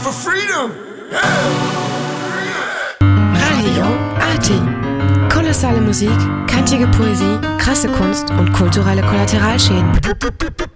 for freedom. Radio Arti. Kolossale Musik, kantige Poesie, krasse Kunst und kulturelle Kollateralschäden.